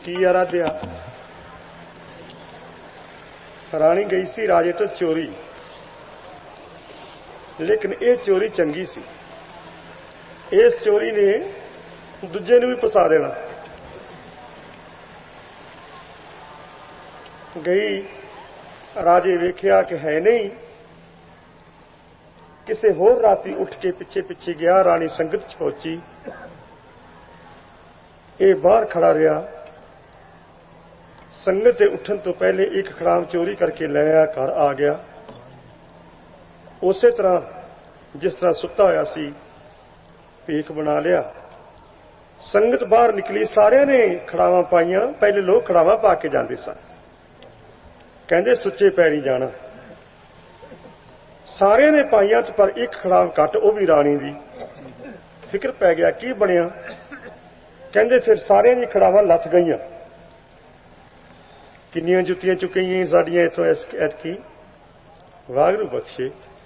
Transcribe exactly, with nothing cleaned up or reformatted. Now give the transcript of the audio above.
ਕੀ ਆਰਾਧਿਆ? ਰਾਣੀ ਗਈ ਸੀ ਰਾਜੇ ਤੋਂ ਚੋਰੀ, ਲੇਕਿਨ ਇਹ ਚੋਰੀ ਚੰਗੀ ਸੀ। ਇਸ ਚੋਰੀ ਨੇ ਦੂਜੇ ਨੂੰ ਵੀ ਫਸਾ ਦੇਣਾ। ਗਈ, ਰਾਜੇ ਵੇਖਿਆ ਕਿ ਹੈ ਨਹੀਂ, ਕਿਸੇ ਹੋਰ ਰਾਤੀ ਉੱਠ ਕੇ ਪਿੱਛੇ ਪਿੱਛੇ ਗਿਆ। ਰਾਣੀ ਸੰਗਤ ਚ ਪਹੁੰਚੀ, ਇਹ ਬਾਹਰ ਖੜਾ ਰਿਹਾ। ਸੰਗਤ ਦੇ ਉੱਠਣ ਤੋਂ ਪਹਿਲੇ ਇੱਕ ਖੜਾਮ ਚੋਰੀ ਕਰਕੇ ਲੈ ਆਇਆ, ਘਰ ਆ ਗਿਆ। ਉਸੇ ਤਰ੍ਹਾਂ ਜਿਸ ਤਰ੍ਹਾਂ ਸੁੱਤਾ ਹੋਇਆ ਸੀ, ਭੀਖ ਬਣਾ ਲਿਆ। ਸੰਗਤ ਬਾਹਰ ਨਿਕਲੀ, ਸਾਰਿਆਂ ਨੇ ਖੜਾਵਾਂ ਪਾਈਆਂ। ਪਹਿਲੇ ਲੋਕ ਖੜਾਵਾਂ ਪਾ ਕੇ ਜਾਂਦੇ ਸਨ, ਕਹਿੰਦੇ ਸੁੱਚੇ ਪੈਰੀ ਜਾਣਾ। ਸਾਰਿਆਂ ਨੇ ਪਾਈਆਂ ਪਰ ਇੱਕ ਖੜਾਮ ਘੱਟ, ਉਹ ਵੀ ਰਾਣੀ ਦੀ। ਫਿਕਰ ਪੈ ਗਿਆ, ਕੀ ਬਣਿਆ? ਕਹਿੰਦੇ ਫਿਰ ਸਾਰਿਆਂ ਦੀ ਖੜਾਵਾਂ ਲੱਥ ਗਈਆਂ। ਕਿੰਨੀਆਂ ਜੁੱਤੀਆਂ ਚੁੱਕੀਆਂ ਸਾਡੀਆਂ ਇੱਥੋਂ ਐਤਕੀ, ਵਾਹਿਗੁਰੂ ਬਖਸ਼ੇ।